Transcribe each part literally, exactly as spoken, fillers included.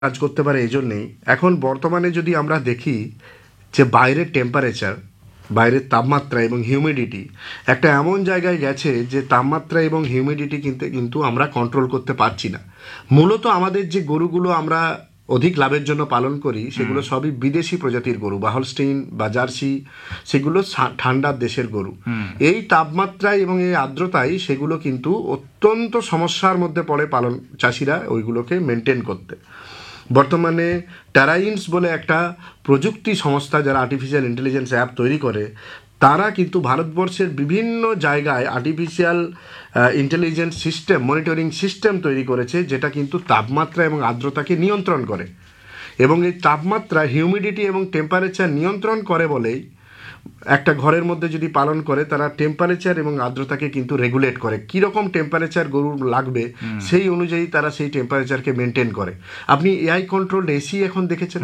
কাজ করতে পারে এই জন্যেই, এখন বর্তমানে যদি আমরা দেখি যে বাইরের টেম্পারেচার, বাইরের তাপমাত্রা এবং হিউমিডিটি একটা এমন জায়গায় গেছে যে তাপমাত্রা এবং হিউমিডিটি কিন্তু কিন্তু আমরা কন্ট্রোল করতে পারছি না। মূলত আমাদের যে গরুগুলো আমরা অধিক লাভের জন্য পালন করি সেগুলো সবই বিদেশি প্রজাতির গরু, বা হলস্টেইন বা জার্সি, সেগুলো ঠান্ডার দেশের গরু। এই তাপমাত্রায় এবং এই আর্দ্রতায় সেগুলো কিন্তু অত্যন্ত সমস্যার মধ্যে পড়ে পালন চাষিরা ওইগুলোকে মেনটেন করতে। বর্তমানে টেরাইন্স বলে একটা প্রযুক্তি সংস্থা যারা আর্টিফিশিয়াল ইন্টেলিজেন্স অ্যাপ তৈরি করে, তারা কিন্তু ভারতবর্ষের বিভিন্ন জায়গায় artificial intelligence system, monitoring system তৈরি করেছে, যেটা কিন্তু তাপমাত্রা এবং আর্দ্রতাকে নিয়ন্ত্রণ করে। এবং এই তাপমাত্রা, হিউমিডিটি এবং টেম্পারেচার নিয়ন্ত্রণ করে বলেই একটা ঘরের মধ্যে যদি পালন করে, তারা টেম্পারেচার এবং আর্দ্রতাকে কিন্তু রেগুলেট করে। কীরকম টেম্পারেচার গরুর লাগবে সেই অনুযায়ী তারা সেই টেম্পারেচারকে মেনটেন করে। আপনি এআই কন্ট্রোলড এসি এখন দেখেছেন,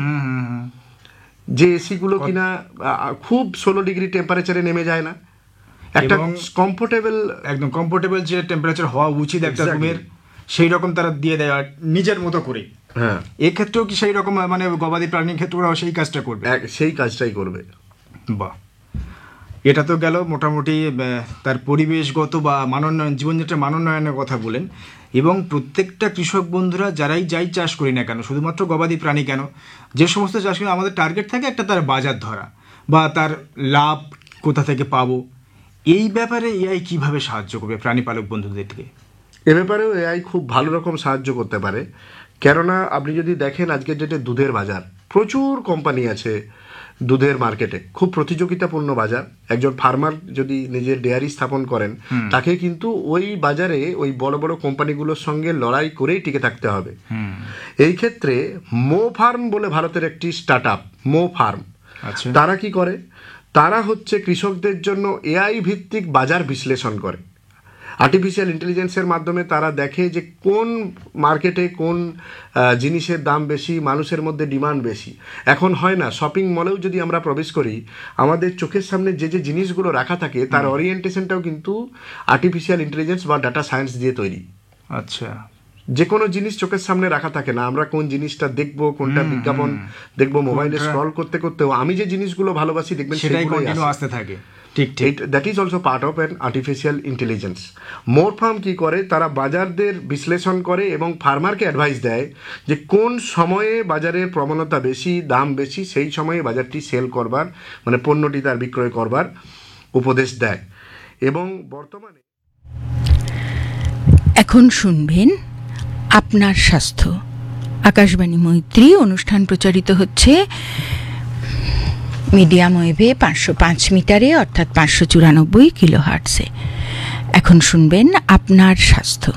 যে এসিগুলো কিনা খুব ষোলো ডিগ্রি টেম্পারেচারে নেমে যায় না, একটা কমফোর্টেবল, একদম কমফোর্টেবল যে টেম্পারেচার হওয়া উচিত একটা রুমের, সেই রকম তারা দিয়ে দেয় নিজের মতো করে। হ্যাঁ, এক্ষেত্রেও কি সেই রকম, মানে গবাদি প্রাণীর ক্ষেত্রে ওরা সেই কাজটা করবে? সেই কাজটাই করবে। বাহ, এটা তো গেল মোটামুটি তার পরিবেশগত বা মানোন্নয়ন, জীবনযাত্রার মানোন্নয়নের কথা বলেন। এবং প্রত্যেকটা কৃষক বন্ধুরা যারাই যাই চাষ করি না কেন, শুধুমাত্র গবাদি প্রাণী কেন, যে সমস্ত চাষ করি, আমাদের টার্গেট থাকে একটা তার বাজার ধরা বা তার লাভ কোথা থেকে পাবো। এই ব্যাপারে এআই কিভাবে সাহায্য করবে প্রাণী পালক বন্ধুদেরকে? এ ব্যাপারেও এআই খুব ভালো রকম সাহায্য করতে পারে। কেননা আপনি যদি দেখেন আজকের ডেটে দুধের বাজার, প্রচুর কোম্পানি আছে দুধের মার্কেটে, খুব প্রতিযোগিতাপূর্ণ বাজার। একজন ফার্মার যদি নিজের ডেয়ারি স্থাপন করেন, তাকে কিন্তু ওই বাজারে ওই বড় বড় কোম্পানিগুলোর সঙ্গে লড়াই করেই টিকে থাকতে হবে। এই ক্ষেত্রে মো ফার্ম বলে ভারতের একটি স্টার্ট আপ, মো ফার্ম, তারা কি করে, তারা হচ্ছে কৃষকদের জন্য এআই ভিত্তিক বাজার বিশ্লেষণ করে। আর্টিফিশিয়াল ইন্টেলিজেন্সের মাধ্যমে তারা দেখে যে কোন মার্কেটে কোন জিনিসের দাম বেশি, মানুষের মধ্যে ডিমান্ড বেশি। এখন হয় না, শপিং মলেও যদি আমরা প্রবেশ করি, আমাদের চোখের সামনে যে যে জিনিসগুলো রাখা থাকে তার ওরিয়েন্টেশনটাও কিন্তু আর্টিফিশিয়াল ইন্টেলিজেন্স বা ডাটা সায়েন্স দিয়ে তৈরি। আচ্ছা, যে কোনো জিনিস চোখের সামনে রাখা থাকে না, আমরা কোন জিনিসটা দেখবো, কোনটা বিজ্ঞাপন দেখবো, মোবাইলে স্ক্রল করতে করতেও আমি যে জিনিসগুলো ভালোবাসি দেখবেন সেগুলোই আসতে থাকে। That is also part of an artificial intelligence. More farm কী করে, তারা বাজারদের বিশ্লেষণ করে এবং ফার্মারকে অ্যাডভাইস দেয় যে কোন সময়ে বাজারের প্রবণতা বেশি, দাম বেশি, সেই সময়ে বাজারটি সেল করবার, মানে পণ্যটি তার বিক্রয় করবার উপদেশ দেয়। এবং বর্তমানে এখন শুনবেন আপনার স্বাস্থ্য। আকাশবাণী মৈত্রী অনুষ্ঠান প্রচারিত হচ্ছে মিডিয়াম ওয়েভে পাঁচশো পাঁচ মিটারে, অর্থাৎ পাঁচশো চুরানব্বই কিলো হার্টসে। এখন শুনবেন আপনার স্বাস্থ্য।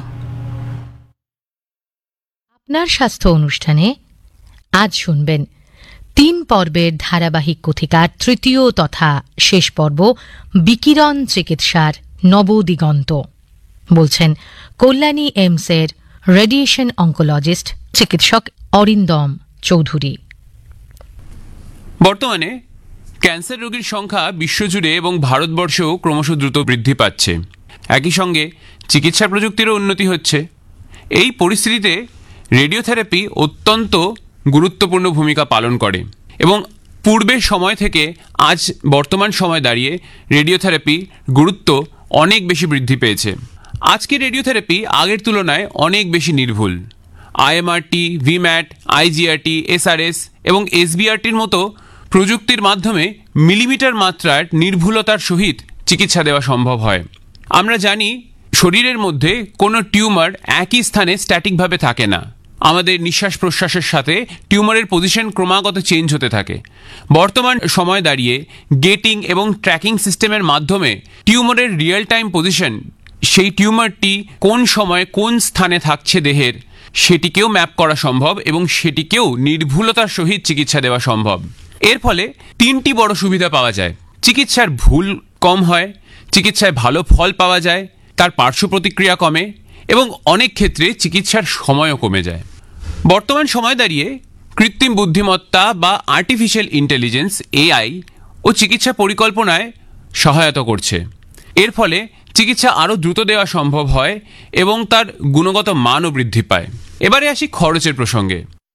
আপনার স্বাস্থ্য অনুষ্ঠানে আজ শুনবেন তিন পর্বের ধারাবাহিক কথিকার তৃতীয় তথা শেষ পর্ব, বিকিরণ চিকিৎসার নবদিগন্ত। বলছেন কল্যাণী এইমসের রেডিয়েশন অঙ্কোলজিস্ট চিকিৎসক অরিন্দম চৌধুরী। বর্তমানে ক্যান্সার রোগীর সংখ্যা বিশ্বজুড়ে এবং ভারতবর্ষেও ক্রমশ দ্রুত বৃদ্ধি পাচ্ছে। একই সঙ্গে চিকিৎসা প্রযুক্তিরও উন্নতি হচ্ছে। এই পরিস্থিতিতে রেডিওথেরাপি অত্যন্ত গুরুত্বপূর্ণ ভূমিকা পালন করে এবং পূর্বের সময় থেকে আজ বর্তমান সময় দাঁড়িয়ে রেডিওথেরাপি গুরুত্ব অনেক বেশি বৃদ্ধি পেয়েছে। আজকে রেডিওথেরাপি আগের তুলনায় অনেক বেশি নির্ভুল। আইএমআরটি, ভিম্যাট, আইজিআরটি, এসআরএস এবং এসবিআরটির মতো প্রযুক্তির মাধ্যমে মিলিমিটার মাত্রার নির্ভুলতার সহিত চিকিৎসা দেওয়া সম্ভব হয়। আমরা জানি শরীরের মধ্যে কোনো টিউমার একই স্থানে স্ট্যাটিকভাবে থাকে না। আমাদের নিঃশ্বাস প্রশ্বাসের সাথে টিউমারের পজিশন ক্রমাগত চেঞ্জ হতে থাকে। বর্তমান সময় দাঁড়িয়ে গেটিং এবং ট্র্যাকিং সিস্টেমের মাধ্যমে টিউমারের রিয়েল টাইম পজিশন, সেই টিউমারটি কোন সময় কোন স্থানে থাকছে দেহের, সেটিকেও ম্যাপ করা সম্ভব এবং সেটিকেও নির্ভুলতার সহিত চিকিৎসা দেওয়া সম্ভব। এর ফলে তিনটি বড় সুবিধা পাওয়া যায়। চিকিৎসার ভুল কম হয়, চিকিৎসায় ভালো ফল পাওয়া যায়, তার পার্শ্ব প্রতিক্রিয়া কমে এবং অনেক ক্ষেত্রে চিকিৎসার সময়ও কমে যায়। বর্তমান সময় দাঁড়িয়ে কৃত্রিম বুদ্ধিমত্তা বা আর্টিফিশিয়াল ইন্টেলিজেন্স এআই ও চিকিৎসা পরিকল্পনায় সহায়তা করছে। এর ফলে চিকিৎসা আরও দ্রুত দেওয়া সম্ভব হয় এবং তার গুণগত মানও বৃদ্ধি পায়। এবারে আসি খরচের প্রসঙ্গে।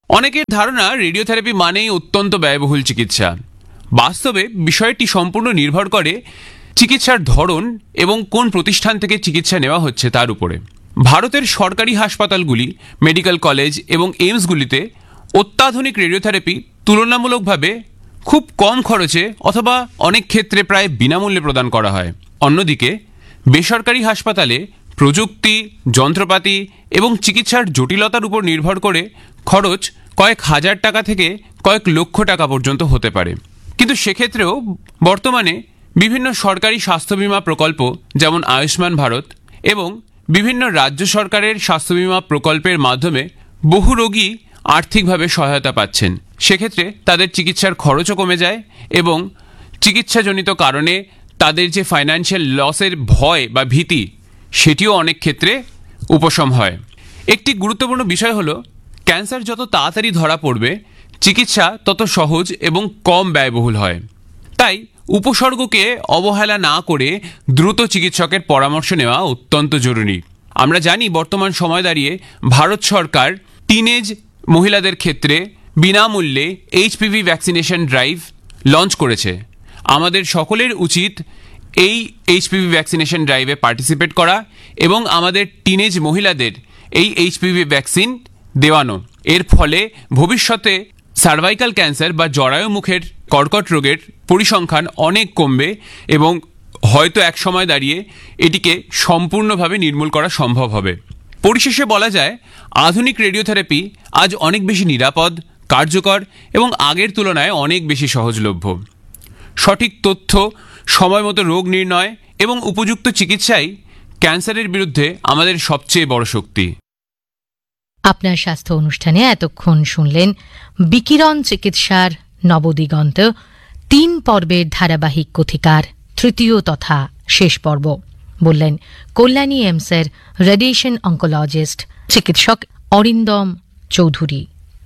অনেকের ধারণা রেডিওথেরাপি মানেই অত্যন্ত ব্যয়বহুল চিকিৎসা। বাস্তবে বিষয়টি সম্পূর্ণ নির্ভর করে চিকিৎসার ধরন এবং কোন প্রতিষ্ঠান থেকে চিকিৎসা নেওয়া হচ্ছে তার উপরে। ভারতের সরকারি হাসপাতালগুলি, মেডিকেল কলেজ এবং এইমসগুলিতে অত্যাধুনিক রেডিওথেরাপি তুলনামূলকভাবে খুব কম খরচে অথবা অনেক ক্ষেত্রে প্রায় বিনামূল্যে প্রদান করা হয়। অন্যদিকে বেসরকারি হাসপাতালে প্রযুক্তি, যন্ত্রপাতি এবং চিকিৎসার জটিলতার উপর নির্ভর করে খরচ কয়েক হাজার টাকা থেকে কয়েক লক্ষ টাকা পর্যন্ত হতে পারে। কিন্তু সেক্ষেত্রেও বর্তমানে বিভিন্ন সরকারি স্বাস্থ্য বীমা প্রকল্প যেমন আয়ুষ্মান ভারত এবং বিভিন্ন রাজ্য সরকারের স্বাস্থ্য বীমা প্রকল্পের মাধ্যমে বহু রোগী আর্থিকভাবে সহায়তা পাচ্ছেন। সেক্ষেত্রে তাদের চিকিৎসার খরচও কমে যায় এবং চিকিৎসাজনিত কারণে তাদের যে ফাইন্যান্সিয়াল লসের ভয় বা ভীতি সেটিও অনেক ক্ষেত্রে উপশম হয়। একটি গুরুত্বপূর্ণ বিষয় হলো ক্যান্সার যত তাড়াতাড়ি ধরা পড়বে চিকিৎসা তত সহজ এবং কম ব্যয়বহুল হয়। তাই উপসর্গকে অবহেলা না করে দ্রুত চিকিৎসকের পরামর্শ নেওয়া অত্যন্ত জরুরি। আমরা জানি বর্তমান সময় দাঁড়িয়ে ভারত সরকার টিনেজ মহিলাদের ক্ষেত্রে বিনামূল্যে এইচপিভি ভ্যাকসিনেশন ড্রাইভ লঞ্চ করেছে। আমাদের সকলের উচিত এই এইচপিভি ভ্যাকসিনেশন ড্রাইভে পার্টিসিপেট করা এবং আমাদের টিনেজ মহিলাদের এই এইচপিভি ভ্যাকসিন দেওয়ানো। এর ফলে ভবিষ্যতে সার্ভাইকাল ক্যান্সার বা জরায়ু মুখের কর্কট রোগের পরিসংখ্যান অনেক কমবে এবং হয়তো এক সময় দাঁড়িয়ে এটিকে সম্পূর্ণভাবে নির্মূল করা সম্ভব হবে। পরিশেষে বলা যায় আধুনিক রেডিওথেরাপি আজ অনেক বেশি নিরাপদ, কার্যকর এবং আগের তুলনায় অনেক বেশি সহজলভ্য। সঠিক তথ্য, সময় মতো রোগ নির্ণয় এবং উপযুক্ত চিকিৎসাই ক্যান্সারের বিরুদ্ধে আমাদের সবচেয়ে বড় শক্তি। আপনার স্বাস্থ্য অনুষ্ঠানে এতক্ষণ শুনলেন বিকিরণ চিকিৎসার নবদিগন্ত তিন পর্বের ধারাবাহিক কথিকার তৃতীয় তথা শেষ পর্ব। বললেন কল্যাণী এমসের রেডিয়েশন অঙ্কোলজিস্ট চিকিৎসক অরিন্দম চৌধুরী।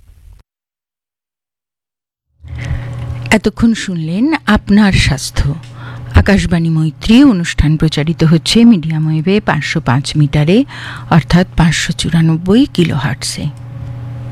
এতক্ষণ শুনলেন আপনার স্বাস্থ্য। আকাশবাণী মৈত্রী অনুষ্ঠান প্রচারিত হচ্ছে মিডিয়াম ওয়েভে পাঁচশো পাঁচ মিটারে অর্থাৎ পাঁচশো চুরানব্বই কিলো হার্টসে।